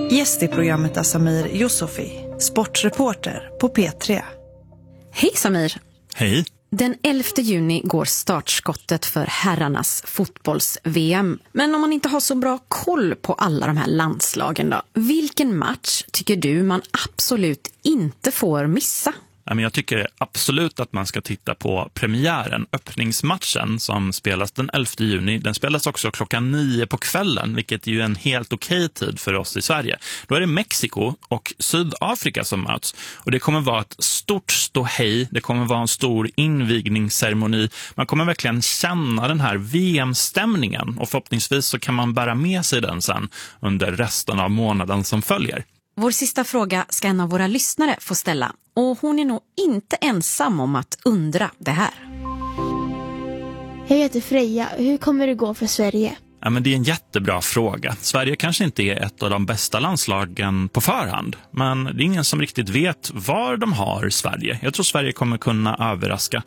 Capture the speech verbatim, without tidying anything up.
Gäst i programmet är Samir Yusufi, sportreporter på P tre. Hej Samir! Hej! Den elfte juni går startskottet för herrarnas fotbolls-V M. Men om man inte har så bra koll på alla de här landslagen då, vilken match tycker du man absolut inte får missa? Jag tycker absolut att man ska titta på premiären, öppningsmatchen som spelas den elfte juni. Den spelas också klockan nio på kvällen, vilket är ju en helt okej tid för oss i Sverige. Då är det Mexiko och Sydafrika som möts. Och det kommer vara ett stort ståhej, det kommer vara en stor invigningsceremoni. Man kommer verkligen känna den här V M-stämningen och förhoppningsvis så kan man bära med sig den sen under resten av månaden som följer. Vår sista fråga ska en av våra lyssnare få ställa. Och hon är nog inte ensam om att undra det här. Jag heter Freja. Hur kommer det gå för Sverige? Ja, men det är en jättebra fråga. Sverige kanske inte är ett av de bästa landslagen på förhand. Men det är ingen som riktigt vet var de har Sverige. Jag tror Sverige kommer kunna överraska.